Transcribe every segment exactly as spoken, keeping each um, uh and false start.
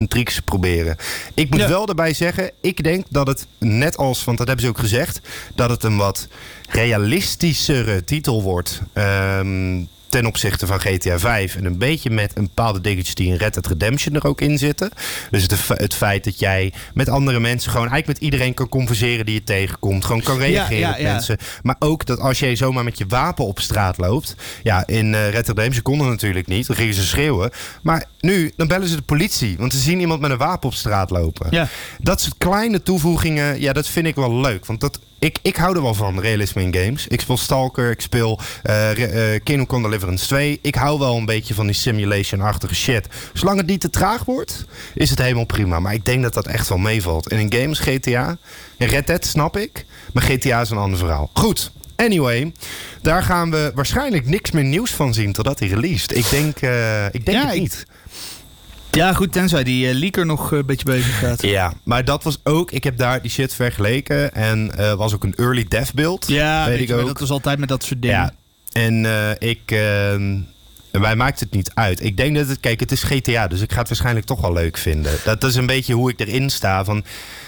trucs proberen. Ik moet Ja. wel daarbij zeggen, ik denk dat het net als, want dat hebben ze ook gezegd, dat het een wat realistischere titel wordt. Um, ten opzichte van G T A vijf. En een beetje met een bepaalde dingetjes die in Red Dead Redemption er ook in zitten. Dus het, het feit dat jij met andere mensen gewoon eigenlijk met iedereen kan converseren die je tegenkomt. Gewoon kan reageren Ja, ja, op ja. mensen. Maar ook dat als jij zomaar met je wapen op straat loopt. Ja, in uh, Red Dead Redemption kon dat natuurlijk niet. Dan gingen ze schreeuwen. Maar nu, dan bellen ze de politie. Want ze zien iemand met een wapen op straat lopen. Ja. Dat soort kleine toevoegingen, ja, dat vind ik wel leuk. Want dat... Ik, ik hou er wel van, realisme in games. Ik speel Stalker, ik speel uh, uh, Kingdom Come Deliverance twee. Ik hou wel een beetje van die simulation-achtige shit. Zolang het niet te traag wordt, is het helemaal prima. Maar ik denk dat dat echt wel meevalt. En in games, G T A, in Red Dead snap ik. Maar G T A is een ander verhaal. Goed, anyway. Daar gaan we waarschijnlijk niks meer nieuws van zien totdat hij released. Ik denk, uh, ik denk Ja, het ik- niet. Ja, goed, tenzij die uh, leaker nog uh, een beetje bezig gaat. Ja, maar dat was ook... Ik heb daar die shit vergeleken. En uh, was ook een early dev build. Ja, weet weet ik je, maar ook. dat was altijd met dat soort dingen. Ja, en uh, ik... Uh, wij maakt het niet uit. Ik denk dat het... Kijk, het is G T A, dus ik ga het waarschijnlijk toch wel leuk vinden. Dat is een beetje hoe ik erin sta. Van,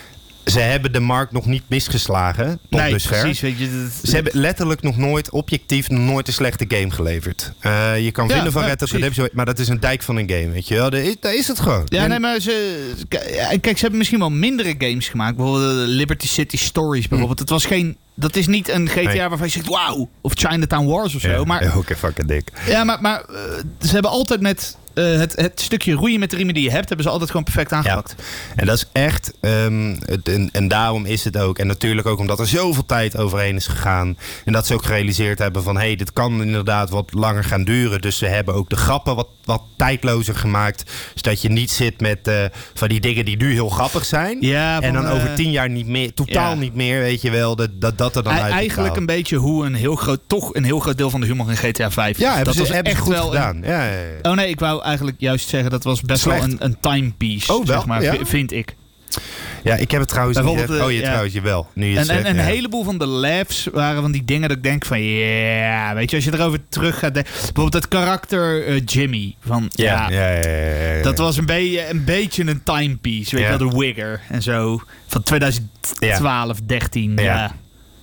ze hebben de markt nog niet misgeslagen. Tot nee, dusver. precies. Weet je, dat, Ze hebben letterlijk nog nooit, objectief, nog nooit een slechte game geleverd. Uh, je kan Ja, vinden van ja, Red Dead precies. Redemption, maar dat is een dijk van een game, weet je wel. Daar is, daar is het gewoon. Ja, En- nee, maar ze... ja, Kijk, ze hebben misschien wel mindere games gemaakt. Bijvoorbeeld uh, Liberty City Stories bijvoorbeeld. Het was geen... Dat is niet een G T A Nee. waarvan je zegt wauw. Of Chinatown Wars of zo. Ja, maar ja, oké, fucking dik. ja, maar, maar uh, ze hebben altijd met uh, het, het stukje roeien met de riemen die je hebt... hebben ze altijd gewoon perfect aangepakt. En dat is echt, um, het, en, en daarom is het ook. En natuurlijk ook omdat er zoveel tijd overheen is gegaan. En dat ze ook gerealiseerd hebben van... hé, hey, dit kan inderdaad wat langer gaan duren. Dus ze hebben ook de grappen wat, wat tijdlozer gemaakt. Zodat je niet zit met uh, van die dingen die nu heel grappig zijn. Ja, en van, dan uh, over tien jaar niet meer, totaal ja. niet meer, weet je wel. Dat dat, dat er dan uit. Eigenlijk een beetje hoe een heel groot... toch een heel groot deel van de humor in G T A vijf. Ja, hebben dat ze, was hebben ze echt goed wel gedaan. Een, Ja, ja, ja. oh nee, ik wou eigenlijk juist zeggen... dat was best Slecht. wel een, een timepiece, Oh, wel? zeg maar, Ja? v- vind ik. Ja, ik heb het trouwens niet. Bijvoorbeeld, echt- Oh, je uh, ja. trouwens, jawel. Nu je het En, en zegt, een ja. heleboel van de laughs waren van die dingen dat ik denk van... ja, weet je, als je erover terug gaat... de- bijvoorbeeld het karakter uh, Jimmy. Van, ja, Ja, ja, ja, ja, ja. dat was een, be- een beetje een timepiece. Weet Ja. je wel, de Wigger en zo. Van twintig twaalf, dertien. Ja. Ja.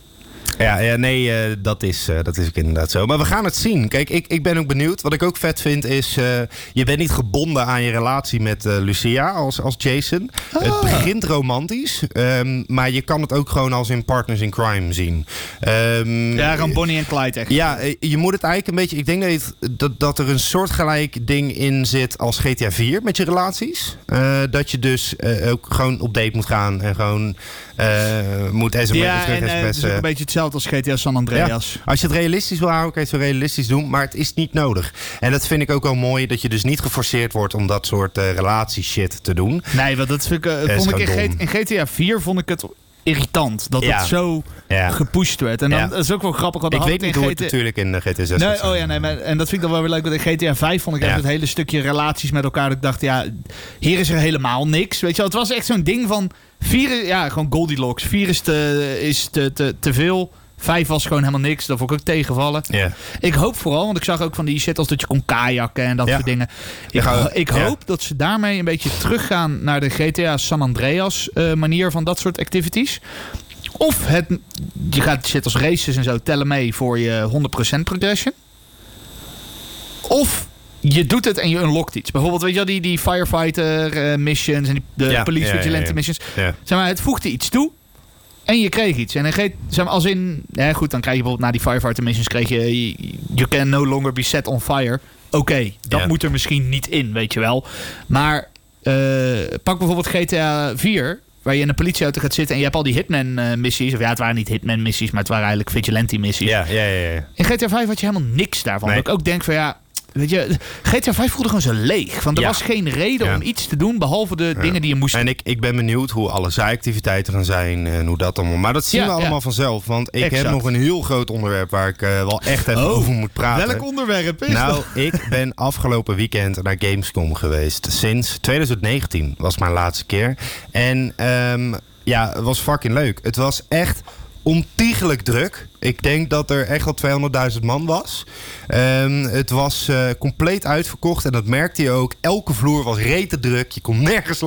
Ja, ja nee, uh, dat, is, uh, dat is ook inderdaad zo. Maar we gaan het zien. Kijk, ik, ik ben ook benieuwd. Wat ik ook vet vind is... Uh, je bent niet gebonden aan je relatie met uh, Lucia als, als Jason. Ah. Het begint romantisch. Um, maar je kan het ook gewoon als in Partners in Crime zien. Um, Ja, gewoon Bonnie en Clyde echt. Ja, je moet het eigenlijk een beetje... Ik denk dat, het, dat, dat er een soortgelijk ding in zit als G T A vier met je relaties. Uh, dat je dus uh, ook gewoon op date moet gaan en gewoon uh, moet S M S Ja, terug en uh, het is ook een beetje hetzelfde als G T A San Andreas. Ja, als je het realistisch wil houden, kan je het zo realistisch doen. Maar het is niet nodig. En dat vind ik ook wel mooi. Dat je dus niet geforceerd wordt om dat soort uh, relatieshit te doen. Nee, want dat vind ik, uh, is vond ik in, gewoon G- dom. in G T A vier vond ik het irritant. Dat Ja. het zo Ja. gepusht werd. En dan Ja. dat is ook wel grappig. Want Ik dan weet had niet hoe het in G T A natuurlijk in de G T A zes Nee, gaat zijn. oh ja, nee, maar, en dat vind ik dan wel weer leuk. Want in G T A vijf vond ik echt Ja. het hele stukje relaties met elkaar. Dat ik dacht, ja, hier is er helemaal niks. Weet je wel, het was echt zo'n ding van... Vier, is- ja, gewoon Goldilocks. Vier is te, is te, te, te veel. Vijf was gewoon helemaal niks. Dat vond ik ook tegenvallen. Ja. Ik hoop vooral, want ik zag ook van die shit als dat je kon kajakken en dat Ja. soort dingen. Ik, Ja, ho- ik ja. hoop dat ze daarmee een beetje teruggaan naar de G T A San Andreas uh, manier van dat soort activities. Of het, je gaat shit als races en zo tellen mee voor je honderd procent progression. Of je doet het en je unlockt iets. Bijvoorbeeld, weet je wel, die, die firefighter uh, missions en die, de Ja, police ja, ja, vigilante ja. missions. Ja. Zeg maar, het voegde iets toe. En je kreeg iets. En dan geeft, zeg maar, als in... Ja, goed, dan krijg je bijvoorbeeld na die firefighter missions... kreeg je... You can no longer be set on fire. Oké, okay, dat Ja. moet er misschien niet in, weet je wel. Maar uh, pak bijvoorbeeld G T A vier... waar je in een politieauto gaat zitten... en je hebt al die hitman-missies. Of ja, het waren niet hitman-missies... maar het waren eigenlijk vigilante-missies. Ja, ja, ja, ja. In G T A vijf had je helemaal niks daarvan. Nee. Dat ik ook denk van ja... Weet je, G T A vijf voelde gewoon zo leeg. Want er Ja. was geen reden Ja. om iets te doen... behalve de Ja. dingen die je moest En ik, ik ben benieuwd hoe alle zijactiviteiten gaan zijn en hoe dat allemaal. Maar dat zien Ja, we allemaal ja. vanzelf. Want ik Exact. heb nog een heel groot onderwerp waar ik uh, wel echt even Oh, over moet praten. welk onderwerp is Nou, dat? ik ben afgelopen weekend naar Gamescom geweest. Sinds twintig negentien was mijn laatste keer. En um, ja, het was fucking leuk. Het was echt ontiegelijk druk. Ik denk dat er echt al tweehonderdduizend man was. Um, het was uh, compleet uitverkocht en dat merkte je ook. Elke vloer was rete druk. Je kon nergens